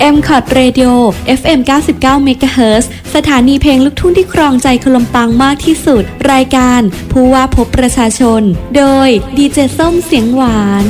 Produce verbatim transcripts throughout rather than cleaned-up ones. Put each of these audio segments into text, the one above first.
เอ็ม คอท Radio เอฟ เอ็ม เก้าสิบเก้า เมกะเฮิรตซ์ สถานีเพลงลูกทุ่งที่ครองใจคนลำปางมากที่สุดรายการผู้ว่าพบประชาชนโดยดีเจส้มเสียงหวาน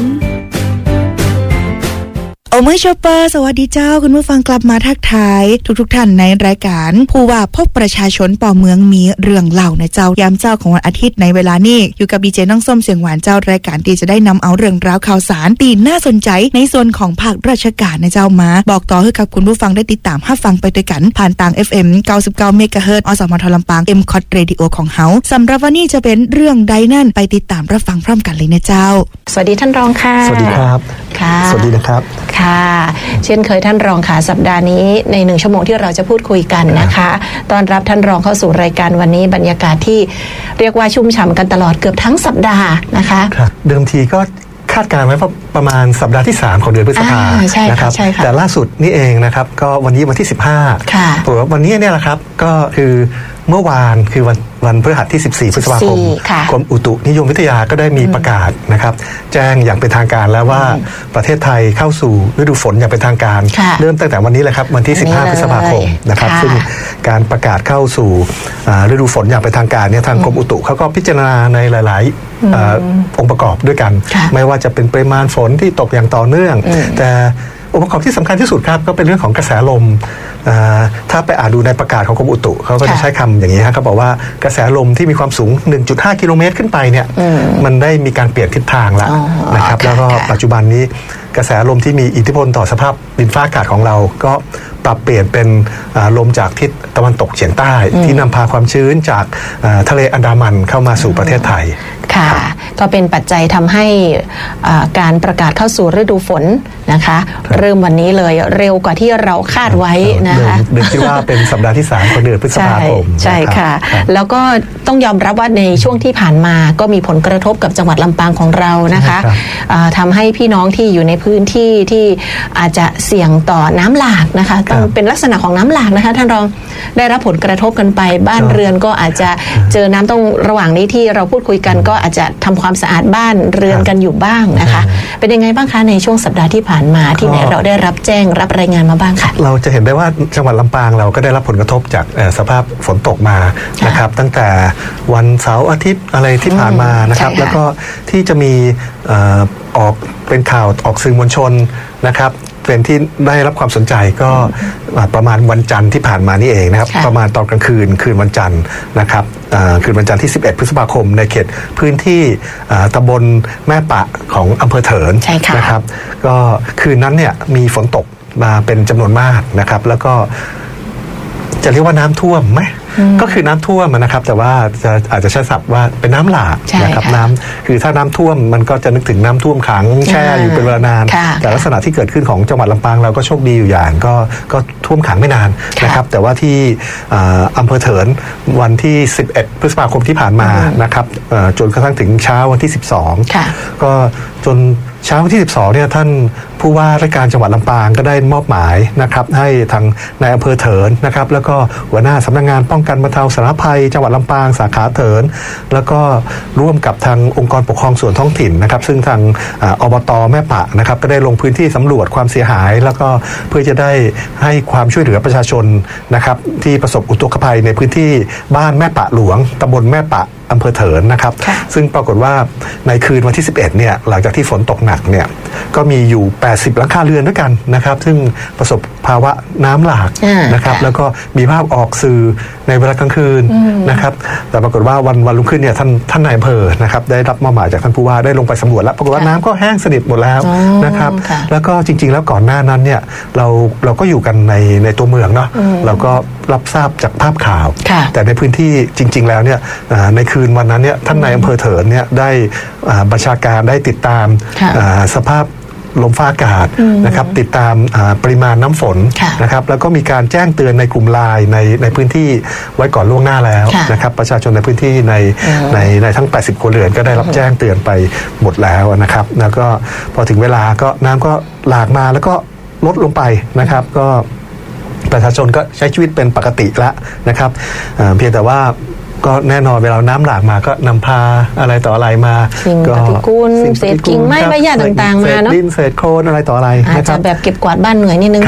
โอเมอร์ชอปเปอร์สวัสดีเจ้าคุณผู้ฟังกลับมาทักทายทุกๆ ท่านในรายการผู้ว่าพบประชาชนป่อเมืองมีเรื่องเล่าในเจ้ายามเจ้าของวันอาทิตย์ในเวลานี้อยู่กับดีเจน้องส้มเสียงหวานเจ้ารายการที่จะได้นำเอาเรื่องราวข่าวสารตีน่าสนใจในส่วนของภาคราชการในเจ้ามาบอกต่อให้กับคุณผู้ฟังได้ติดตามรับฟังไปด้วยกันผ่านทาง เอฟ เอ็ม เก้าสิบเก้า เมกะเฮิรตซ์ อสมทลำปาง เอ็ม คอท Radio ของเฮาสำหรับวันนี้จะเป็นเรื่องใดนั่นไปติดตามรับฟังพร้อมกันเลยนะเจ้าสวัสดีท่านรองค่ะสวัสดีครับค่ะสวัสดีนะครับค่ะเช่นเคยท่านรองค่ะสัปดาห์นี้ในหนึ่งชั่วโมงที่เราจะพูดคุยกันนะคะต้อนรับท่านรองเข้าสู่รายการวันนี้บรรยากาศที่เรียกว่าชุ่มฉ่ำกันตลอดเกือบทั้งสัปดาห์นะคะครับเดิมทีก็คาดการณ์ไว้ประมาณสัปดาห์ที่สามของเดือนพฤษภาคมนะครับแต่ล่าสุดนี่เองนะครับก็วันนี้วันที่สิบห้าค่ะปรากฏว่าวันนี้เนี่ยแหละครับก็คือเมื่อวานคือวันวันพฤหัสที่สิบสี่พฤษภาคมกรมอุตุนิยมวิทยาก็ได้มีประกาศนะครับแจ้งอย่างเป็นทางการแล้วว่าประเทศไทยเข้าสู่ฤดูฝนอย่างเป็นทางการเริ่มตั้งแต่วันนี้เลยครับวันที่สิบห้าพฤษภาคมนะครับซึ่งการประกาศเข้าสู่ฤดูฝนอย่างเป็นทางการเนี่ยทางกรมอุตุเขาก็พิจารณาในหลายๆองค์ประกอบด้วยกันไม่ว่าจะเป็นปริมาณฝนที่ตกอย่างต่อเนื่องแต่องค์ประกอบที่สำคัญที่สุดครับก็เป็นเรื่องของกระแสลมถ้าไปอ่านดูในประกาศของกรมอุตุเขาก็จะใช้คำอย่างนี้ครับเขาบอกว่ากระแสลมที่มีความสูง หนึ่งจุดห้า กิโลเมตรขึ้นไปเนี่ยมันได้มีการเปลี่ยนทิศทางแล้วนะครับแล้วก็ปัจจุบันนี้กระแสลมที่มีอิทธิพลต่อสภาพดินฟ้าอากาศของเราก็ปรับเปลี่ยนเป็นลมจากทิศตะวันตกเฉียงใต้ที่นำพาความชื้นจากทะเลอันดามันเข้ามาสู่ประเทศไทยค่ะก็เป็นปัจจัยทำให้การประกาศเข้าสู่ฤดูฝนนะคะเริ่มวันนี้เลยเร็วกว่าที่เราคาดไว้นะคะเดือนที่ว่าเป็นสัปดาห์ที่สามของเดือนพฤษภาคมใช่ค่ะแล้วก็ต้องยอมรับว่าในช่วงที่ผ่านมาก็มีผลกระทบกับจังหวัดลำปางของเรานะคะทำให้พี่น้องที่อยู่ในพื้นที่ที่อาจจะเสี่ยงต่อน้ำหลากนะคะต้องเป็นลักษณะของน้ำหลากนะคะท่านรองได้รับผลกระทบกันไปบ้านเรือนก็อาจจะเจอน้ำต้องระหว่างนี้ที่เราพูดคุยกันก็อาจจะทำความสะอาดบ้านเรือนกันอยู่บ้างนะคะเป็นยังไงบ้างคะในช่วงสัปดาห์ที่ผ่านมาที่เราได้รับแจ้งรับรายงานมาบ้างค่ะเราจะเห็นได้ว่าจังหวัดลำปางเราก็ได้รับผลกระทบจากสภาพฝนตกมานะครับตั้งแต่วันเสาร์อาทิตย์อะไรที่ผ่านมานะครับแล้วก็ที่จะมีออกเป็นข่าวออกสื่อมวลชนนะครับเป็นที่ได้รับความสนใจก็ประมาณวันจันทร์ที่ผ่านมานี่เองนะครับประมาณตอนกลางคืนคืนวันจันทร์นะครับคืนวันจันทร์ที่สิบเอ็ดพฤษภาคมในเขตพื้นที่ตำบลแม่ปะของอำเภอเถินนะครับก็คืนนั้นเนี่ยมีฝนตกมาเป็นจำนวนมากนะครับแล้วก็จะเรียกว่าน้ำท่วมไหมก็คือน้ำท่วมนะครับแต่ว่าจะอาจจะใช้ศัพท์ว่าเป็นน้ำหลากนะครับน้ำคือถ้าน้ำท่วมมันก็จะนึกถึงน้ำท่วมขังแช่อยู่เป็นเวลานานแต่ลักษณะที่เกิดขึ้นของจังหวัดลำปางเราก็โชคดีอยู่อย่างก็ก็ท่วมขังไม่นานนะครับแต่ว่าที่อำเภอเถินวันที่สิบเอ็ดพฤษภาคมที่ผ่านมานะครับจนกระทั่งถึงเช้าวันที่สิบสองก็จนเช้าวันที่สิบสองเนี่ยท่านผู้ว่าราชการจังหวัดลำปางก็ได้มอบหมายนะครับให้ทางนายอำเภอเถินนะครับแล้วก็หัวหน้าสำนักงานป้องกันบรรเทาสาธารณภัยจังหวัดลำปางสาขาเถินแล้วก็ร่วมกับทางองค์กรปกครองส่วนท้องถิ่นนะครับซึ่งทางอบต.แม่ปะนะครับก็ได้ลงพื้นที่สำรวจความเสียหายแล้วก็เพื่อจะได้ให้ความช่วยเหลือประชาชนนะครับที่ประสบอุทกภัยในพื้นที่บ้านแม่ปะหลวงตำบลแม่ปะอำเภอเถินนะครับซึ่งปรากฏว่าในคืนวันที่สิบเอ็ดเนี่ยหลังจากที่ฝนตกหนักเนี่ยก็มีอยู่แปดสิบหลังคาเรือนด้วยกันนะครับซึ่งประสบภาวะน้ำหลากนะครับแล้วก็มีภาพออกสื่อในเวลากลางคืนนะครับแต่ปรากฏว่าวันวันรุ่งขึ้นเนี่ยท่านท่านนายอำเภอนะครับได้รับมอบหมายจากท่านผู้ว่าได้ลงไปสำรวจแล้วปรากฏว่าน้ำก็แห้งสนิทหมดแล้วนะครับแล้วก็จริงๆแล้วก่อนหน้านั้นเนี่ยเราเราก็อยู่กันในในตัวเมืองเนาะเราก็รับทราบจากภาพข่าวแต่ในพื้นที่จริงๆแล้วเนี่ยในคืนวันนั้นเนี่ยท่านนายอำเภอเถินเนี่ยได้บัญชาการได้ติดตามสภาพลมฟ้าอากาศนะครับติดตามปริมาณน้ำฝนนะครับแล้วก็มีการแจ้งเตือนในกลุ่มไลน์ในในพื้นที่ไว้ก่อนล่วงหน้าแล้วนะครับประชาชนในพื้นที่ในในในทั้งแปดสิบครัวเรือนก็ได้รับแจ้งเตือนไปหมดแล้วนะครับแล้วก็พอถึงเวลาก็น้ำก็หลากมาแล้วก็ลดลงไปนะครับก็ประชาชนก็ใช้ชีวิตเป็นปกติแล้วนะครับเพียงแต่ว่าก็แน่นอนเวลาน้ำหลากมาก็นำพาอะไรต่ออะไรมาสิ่งปฏิกูลเศษกิ่งไม้ใบหญ้าต่างๆมาเนาะดินเศษโคลนอะไรต่ออะไรอาจจะแบบเก็บกวาดบ้านเหนื่อยนิดนึง